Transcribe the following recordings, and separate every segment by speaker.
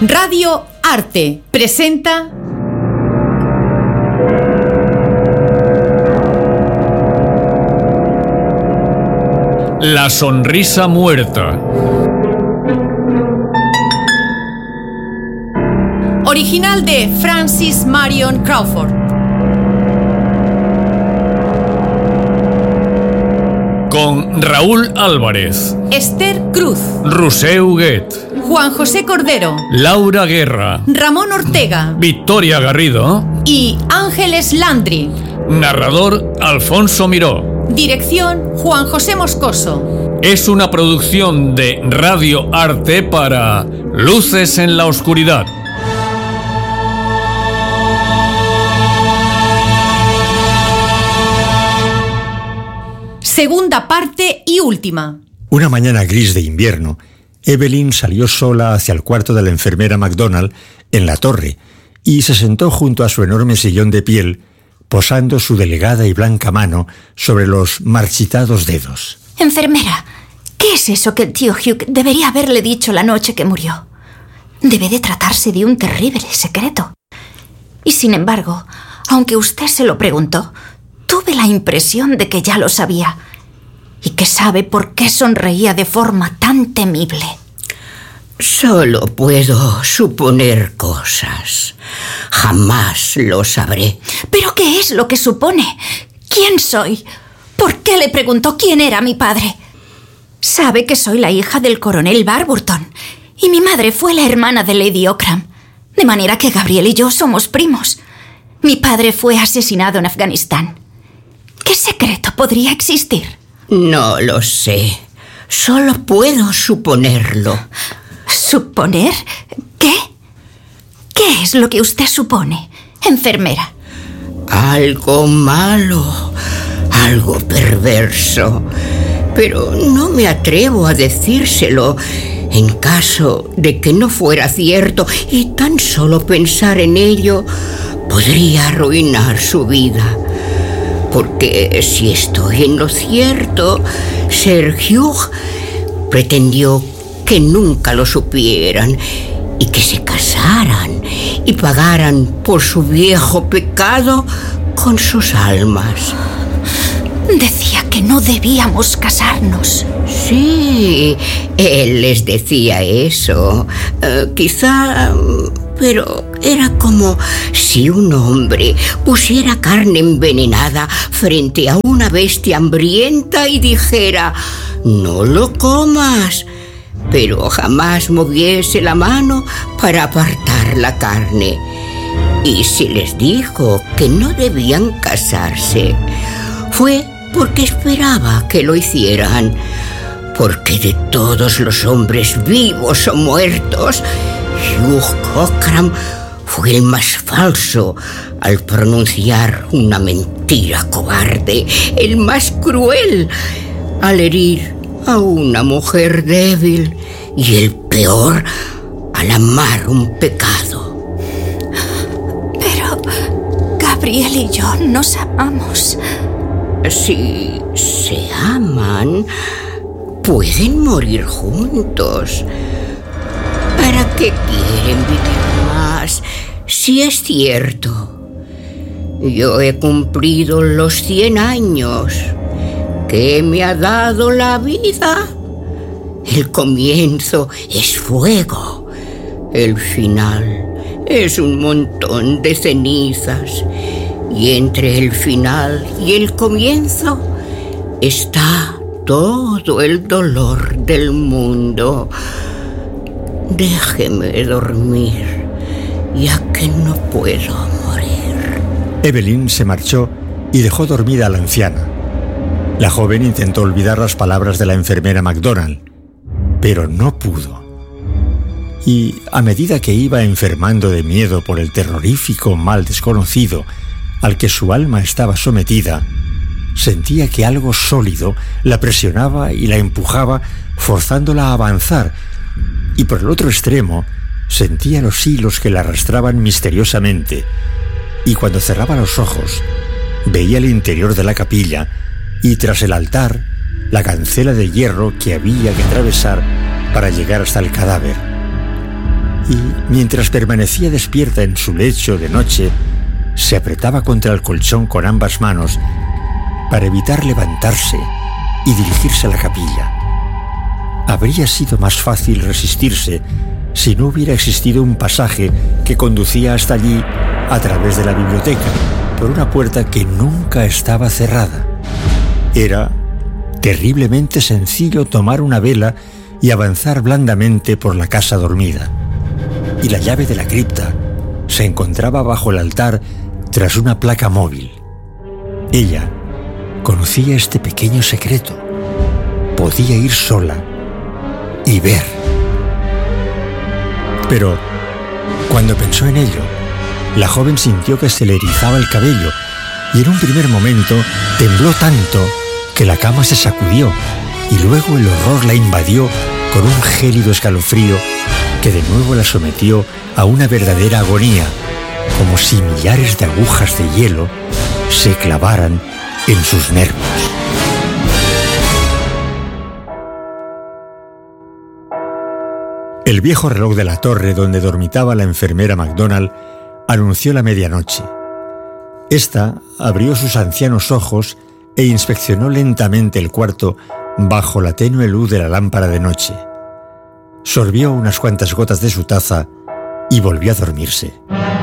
Speaker 1: Radio Arte presenta
Speaker 2: La sonrisa muerta.
Speaker 1: Original de Francis Marion Crawford.
Speaker 2: Con Raúl Álvarez,
Speaker 1: Esther Cruz,
Speaker 2: Roser Huguet,
Speaker 1: Juan José Cordero,
Speaker 2: Laura Guerra,
Speaker 1: Ramón Ortega,
Speaker 2: Victoria Garrido
Speaker 1: y Ángeles Landry.
Speaker 2: Narrador Alfonso Miró.
Speaker 1: Dirección Juan José Moscoso.
Speaker 2: Es una producción de Radio Arte para Luces en la Oscuridad.
Speaker 1: Segunda parte y última.
Speaker 3: Una mañana gris de invierno, Evelyn salió sola hacia el cuarto de la enfermera MacDonald en la torre y se sentó junto a su enorme sillón de piel, posando su delgada y blanca mano sobre los marchitados dedos.
Speaker 4: Enfermera, ¿qué es eso que el tío Hugh debería haberle dicho la noche que murió? Debe de tratarse de un terrible secreto. Y sin embargo, aunque usted se lo preguntó, tuve la impresión de que ya lo sabía y que sabe por qué sonreía de forma tan temible.
Speaker 5: Solo puedo suponer cosas. Jamás lo sabré.
Speaker 4: ¿Pero qué es lo que supone? ¿Quién soy? ¿Por qué le preguntó quién era mi padre? Sabe que soy la hija del coronel Warburton y mi madre fue la hermana de Lady Ockram, de manera que Gabriel y yo somos primos. Mi padre fue asesinado en Afganistán. ¿Qué secreto podría existir?
Speaker 5: No lo sé. Solo puedo suponerlo.
Speaker 4: ¿Suponer? ¿Qué? ¿Qué es lo que usted supone, enfermera?
Speaker 5: Algo malo, algo perverso. Pero no me atrevo a decírselo en caso de que no fuera cierto, y tan solo pensar en ello podría arruinar su vida. Porque si estoy en lo cierto, Sir Hugh pretendió que nunca lo supieran y que se casaran y pagaran por su viejo pecado con sus almas.
Speaker 4: Decía que no debíamos casarnos.
Speaker 5: Sí, él les decía eso. Quizá... pero era como si un hombre pusiera carne envenenada frente a una bestia hambrienta y dijera: no lo comas, pero jamás moviese la mano para apartar la carne. Y si les dijo que no debían casarse, fue porque esperaba que lo hicieran. Porque de todos los hombres vivos o muertos, Hugh Ockram fue el más falso al pronunciar una mentira cobarde, el más cruel al herir a una mujer débil y el peor al amar un pecado.
Speaker 4: Pero Gabriel y yo nos amamos.
Speaker 5: Si se aman, pueden morir juntos. ¿Para qué quieren vivir más, si es cierto? Yo he cumplido los 100 años. ¿Qué me ha dado la vida? El comienzo es fuego. El final es un montón de cenizas. Y entre el final y el comienzo está todo el dolor del mundo. Déjeme dormir, ya que no puedo morir.
Speaker 3: Evelyn se marchó y dejó dormida a la anciana. La joven intentó olvidar las palabras de la enfermera MacDonald, pero no pudo. Y a medida que iba enfermando de miedo por el terrorífico mal desconocido al que su alma estaba sometida, sentía que algo sólido la presionaba y la empujaba, forzándola a avanzar, y por el otro extremo sentía los hilos que la arrastraban misteriosamente, y cuando cerraba los ojos veía el interior de la capilla y tras el altar la cancela de hierro que había que atravesar para llegar hasta el cadáver. y mientras permanecía despierta en su lecho de noche, se apretaba contra el colchón con ambas manos para evitar levantarse y dirigirse a la capilla. Habría sido más fácil resistirse si no hubiera existido un pasaje que conducía hasta allí a través de la biblioteca, por una puerta que nunca estaba cerrada. Era terriblemente sencillo tomar una vela y avanzar blandamente por la casa dormida. Y la llave de la cripta se encontraba bajo el altar tras una placa móvil. Ella conocía este pequeño secreto. Podía ir sola y ver. Pero cuando pensó en ello, la joven sintió que se le erizaba el cabello y en un primer momento tembló tanto que la cama se sacudió y luego el horror la invadió con un gélido escalofrío que de nuevo la sometió a una verdadera agonía, como si millares de agujas de hielo se clavaran en sus nervios. El viejo reloj de la torre donde dormitaba la enfermera MacDonald anunció la medianoche. Esta abrió sus ancianos ojos e inspeccionó lentamente el cuarto bajo la tenue luz de la lámpara de noche. Sorbió unas cuantas gotas de su taza y volvió a dormirse.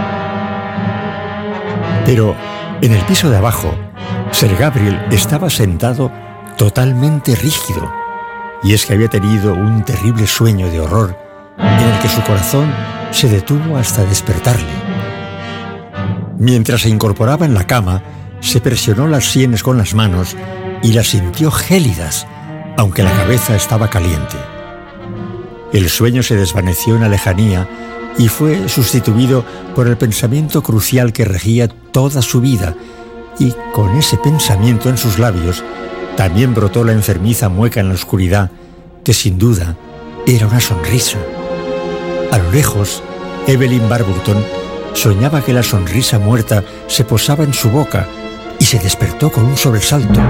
Speaker 3: Pero en el piso de abajo, Sir Gabriel estaba sentado totalmente rígido, y es que había tenido un terrible sueño de horror en el que su corazón se detuvo hasta despertarle. Mientras se incorporaba en la cama, se presionó las sienes con las manos y las sintió gélidas, aunque la cabeza estaba caliente. El sueño se desvaneció en la lejanía y fue sustituido por el pensamiento crucial que regía toda su vida, y con ese pensamiento en sus labios también brotó la enfermiza mueca en la oscuridad, que sin duda era una sonrisa. A lo lejos, Evelyn Barburton soñaba que la sonrisa muerta se posaba en su boca y se despertó con un sobresalto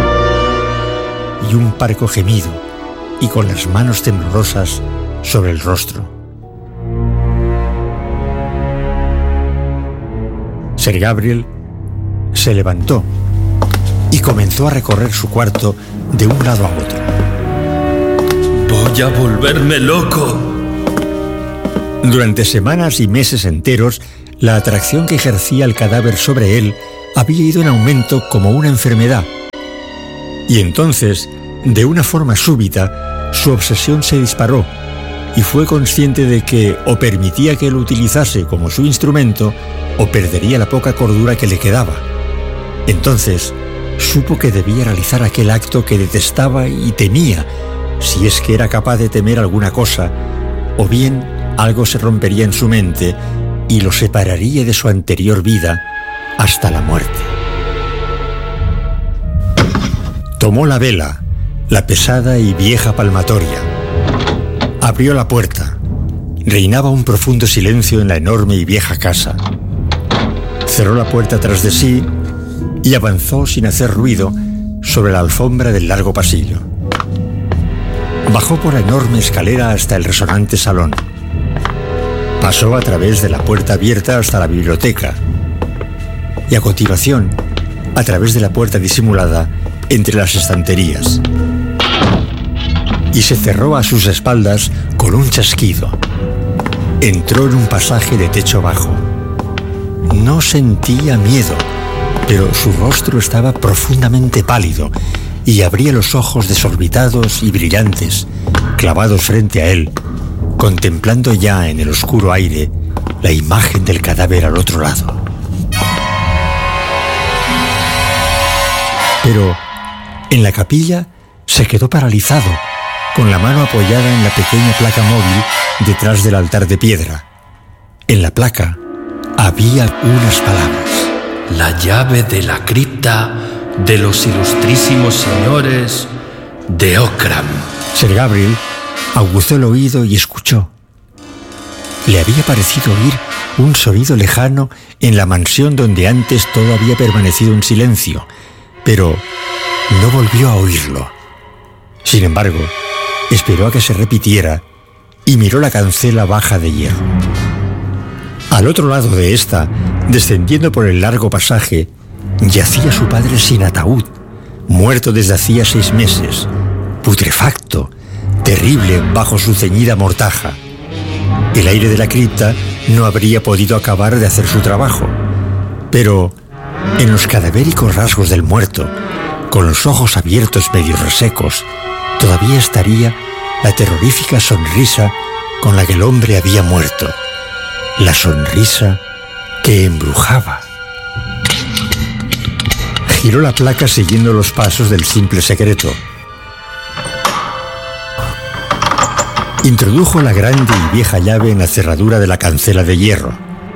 Speaker 3: y un parco gemido y con las manos temblorosas sobre el rostro. Sir Gabriel se levantó y comenzó a recorrer su cuarto de un lado a otro.
Speaker 6: Voy a volverme loco.
Speaker 3: Durante semanas y meses enteros, la atracción que ejercía el cadáver sobre él había ido en aumento como una enfermedad. Y entonces, de una forma súbita, su obsesión se disparó y fue consciente de que o permitía que lo utilizase como su instrumento o perdería la poca cordura que le quedaba. Entonces, supo que debía realizar aquel acto que detestaba y temía, si es que era capaz de temer alguna cosa, o bien algo se rompería en su mente y lo separaría de su anterior vida hasta la muerte. Tomó la vela, la pesada y vieja palmatoria. Abrió la puerta. Reinaba un profundo silencio en la enorme y vieja casa. Cerró la puerta tras de sí y avanzó sin hacer ruido sobre la alfombra del largo pasillo. Bajó por la enorme escalera hasta el resonante salón. Pasó a través de la puerta abierta hasta la biblioteca y a continuación a través de la puerta disimulada entre las estanterías. Y se cerró a sus espaldas con un chasquido. Entró en un pasaje de techo bajo. No sentía miedo, pero su rostro estaba profundamente pálido y abría los ojos desorbitados y brillantes, clavados frente a él, contemplando ya en el oscuro aire la imagen del cadáver al otro lado. Pero en la capilla se quedó paralizado, con la mano apoyada en la pequeña placa móvil detrás del altar de piedra. En la placa había unas palabras:
Speaker 6: La llave de la cripta de los ilustrísimos señores de Ockram.
Speaker 3: Sir Gabriel aguzó el oído y escuchó. Le había parecido oír un sonido lejano en la mansión donde antes todo había permanecido en silencio, pero no volvió a oírlo. Sin embargo, esperó a que se repitiera y miró la cancela baja de hierro. Al otro lado de esta, descendiendo por el largo pasaje, yacía su padre sin ataúd, muerto desde hacía 6 meses, putrefacto, terrible bajo su ceñida mortaja. El aire de la cripta no habría podido acabar de hacer su trabajo, pero en los cadavéricos rasgos del muerto, con los ojos abiertos medio resecos, todavía estaría la terrorífica sonrisa con la que el hombre había muerto, la sonrisa que embrujaba. Giró la placa siguiendo los pasos del simple secreto. Introdujo la grande y vieja llave en la cerradura de la cancela de hierro.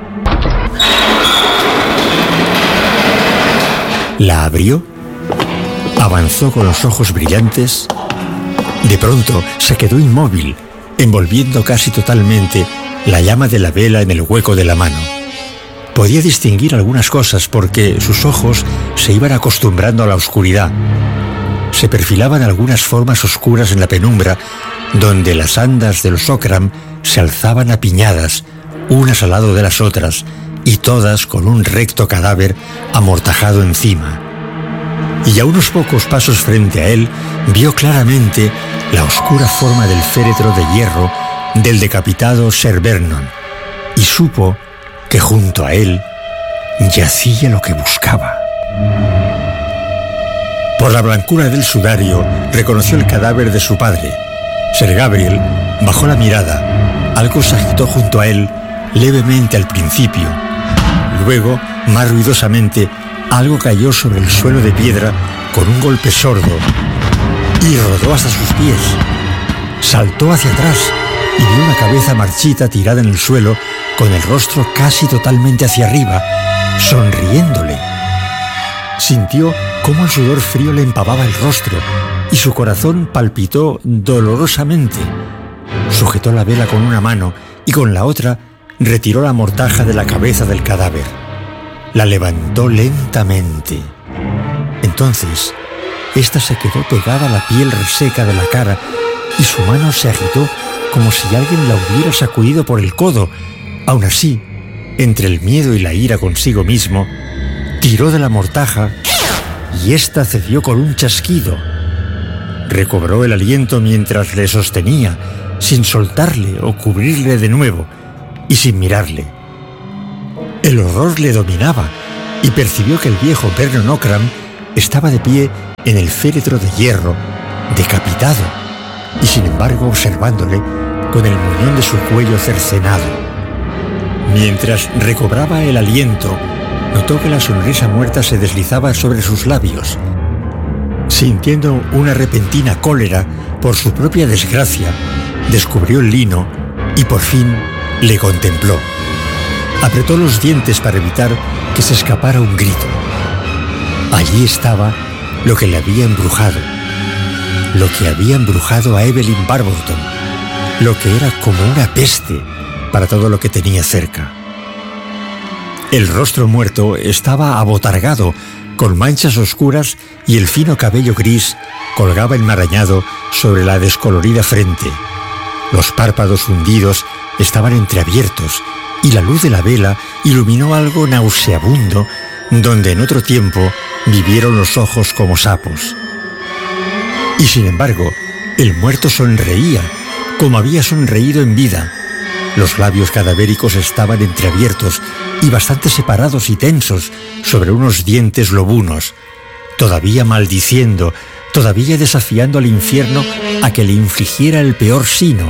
Speaker 3: La abrió, avanzó con los ojos brillantes. De pronto se quedó inmóvil, envolviendo casi totalmente la llama de la vela en el hueco de la mano. Podía distinguir algunas cosas porque sus ojos se iban acostumbrando a la oscuridad. Se perfilaban algunas formas oscuras en la penumbra, donde las andas de los Okram se alzaban apiñadas, unas al lado de las otras, y todas con un recto cadáver amortajado encima. Y a unos pocos pasos frente a él, vio claramente la oscura forma del féretro de hierro del decapitado Sir Vernon, y supo que junto a él yacía lo que buscaba. Por la blancura del sudario reconoció el cadáver de su padre. Sir Gabriel bajó la mirada. Algo se agitó junto a él, levemente al principio. Luego, más ruidosamente, algo cayó sobre el suelo de piedra con un golpe sordo y rodó hasta sus pies. Saltó hacia atrás y vio una cabeza marchita tirada en el suelo, con el rostro casi totalmente hacia arriba, sonriéndole. Sintió cómo el sudor frío le empapaba el rostro y su corazón palpitó dolorosamente. Sujetó la vela con una mano y con la otra retiró la mortaja de la cabeza del cadáver. La levantó lentamente. Entonces, ésta se quedó pegada a la piel reseca de la cara y su mano se agitó como si alguien la hubiera sacudido por el codo. Aún así, entre el miedo y la ira consigo mismo, tiró de la mortaja y ésta cedió con un chasquido. Recobró el aliento mientras le sostenía, sin soltarle o cubrirle de nuevo, y sin mirarle. El horror le dominaba y percibió que el viejo Vernon Okram estaba de pie en el féretro de hierro, decapitado, y sin embargo observándole con el muñón de su cuello cercenado. Mientras recobraba el aliento, notó que la sonrisa muerta se deslizaba sobre sus labios. Sintiendo una repentina cólera por su propia desgracia, descubrió el lino y por fin le contempló. Apretó los dientes para evitar que se escapara un grito. Allí estaba lo que le había embrujado, lo que había embrujado a Evelyn Warburton, lo que era como una peste para todo lo que tenía cerca. El rostro muerto estaba abotargado, con manchas oscuras, y el fino cabello gris colgaba enmarañado sobre la descolorida frente. Los párpados hundidos estaban entreabiertos y la luz de la vela iluminó algo nauseabundo donde en otro tiempo vivieron los ojos como sapos. Y sin embargo, el muerto sonreía como había sonreído en vida. Los labios cadavéricos estaban entreabiertos y bastante separados y tensos sobre unos dientes lobunos, todavía maldiciendo, todavía desafiando al infierno a que le infligiera el peor sino.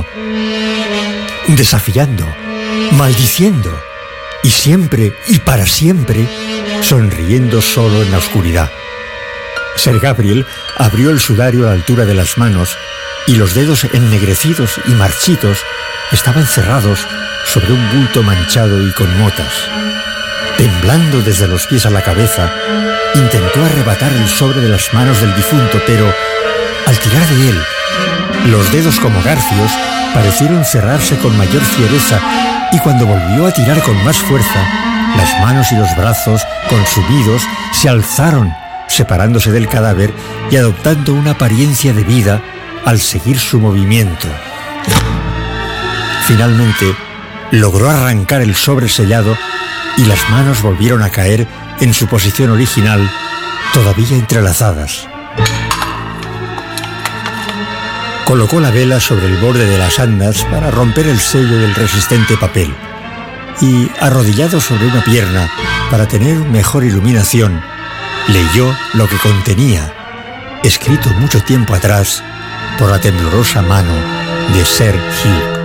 Speaker 3: Desafiando, maldiciendo, y siempre y para siempre sonriendo solo en la oscuridad. Sir Gabriel abrió el sudario a la altura de las manos y los dedos ennegrecidos y marchitos estaban cerrados sobre un bulto manchado y con motas. Temblando desde los pies a la cabeza, intentó arrebatar el sobre de las manos del difunto, pero al tirar de él, los dedos como garfios parecieron cerrarse con mayor fiereza, y cuando volvió a tirar con más fuerza, las manos y los brazos, consumidos, se alzaron, separándose del cadáver y adoptando una apariencia de vida al seguir su movimiento. Finalmente, logró arrancar el sobre sellado y las manos volvieron a caer en su posición original, todavía entrelazadas. Colocó la vela sobre el borde de las andas para romper el sello del resistente papel y, arrodillado sobre una pierna para tener mejor iluminación, leyó lo que contenía, escrito mucho tiempo atrás por la temblorosa mano de Sir Hugh.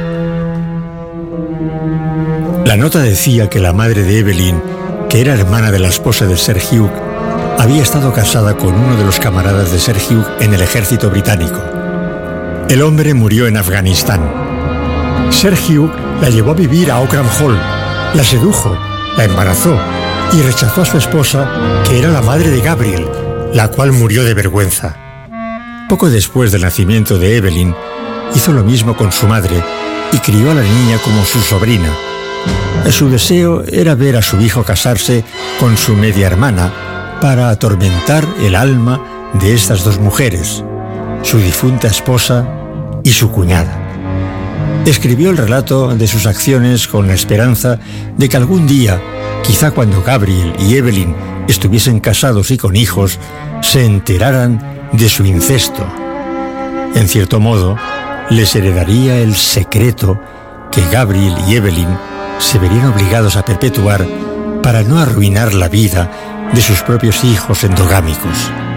Speaker 3: La nota decía que la madre de Evelyn, que era hermana de la esposa de Sir Hugh, había estado casada con uno de los camaradas de Sir Hugh en el ejército británico. El hombre murió en Afganistán. Sir Hugh la llevó a vivir a Ockram Hall, la sedujo, la embarazó y rechazó a su esposa, que era la madre de Gabriel, la cual murió de vergüenza. Poco después del nacimiento de Evelyn, hizo lo mismo con su madre y crió a la niña como su sobrina. Su deseo era ver a su hijo casarse con su media hermana para atormentar el alma de estas dos mujeres, su difunta esposa y su cuñada. Escribió el relato de sus acciones con la esperanza de que algún día, quizá cuando Gabriel y Evelyn estuviesen casados y con hijos, se enteraran de su incesto. En cierto modo, les heredaría el secreto que Gabriel y Evelyn se verían obligados a perpetuar para no arruinar la vida de sus propios hijos endogámicos.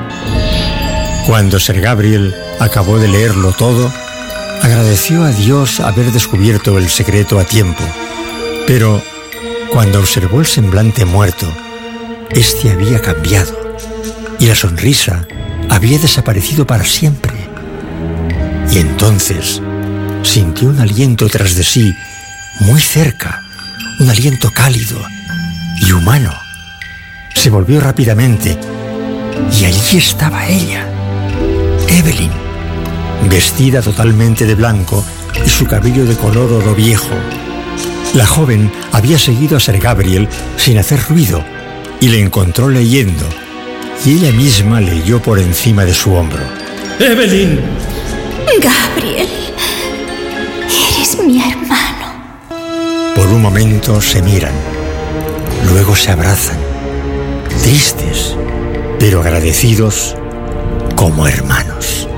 Speaker 3: Cuando Sir Gabriel acabó de leerlo todo, agradeció a Dios haber descubierto el secreto a tiempo, pero cuando observó el semblante muerto, este había cambiado y la sonrisa había desaparecido para siempre. Y entonces sintió un aliento tras de sí, muy cerca, un aliento cálido y humano. Se volvió rápidamente y allí estaba ella, Evelyn, vestida totalmente de blanco y su cabello de color oro viejo. La joven había seguido a Sir Gabriel sin hacer ruido y le encontró leyendo, y ella misma leyó por encima de su hombro.
Speaker 6: ¡Evelyn!
Speaker 4: Gabriel, eres mi hermano.
Speaker 3: Por un momento se miran, luego se abrazan, tristes, pero agradecidos como hermanos.